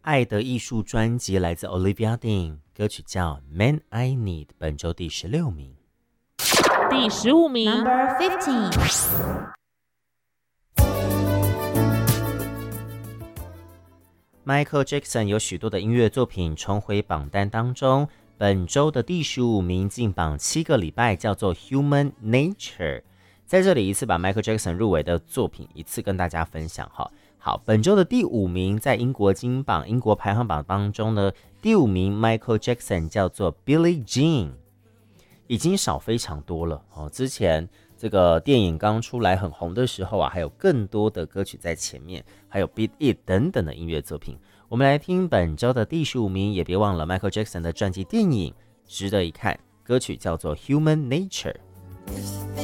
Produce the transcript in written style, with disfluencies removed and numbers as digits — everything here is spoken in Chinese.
爱的艺术专辑来自 Olivia Dean， 歌曲叫 Man I Need， 本周第16名。 第15名 Number 15。 Michael Jackson 有许多的音乐作品重回榜单当中，本周的第15名进榜7个礼拜，叫做 Human Nature。 在这里一次把 Michael Jackson 入围的作品一次跟大家分享。好，本周的第5名在英国金榜英国排行榜当中呢，第5名 Michael Jackson 叫做 Billie Jean， 已经少非常多了。之前这个电影刚出来很红的时候啊，还有更多的歌曲在前面，还有 Beat It 等等的音乐作品。我们来听本周的第15名，也别忘了 Michael Jackson 的传记电影值得一看，歌曲叫做 Human Nature。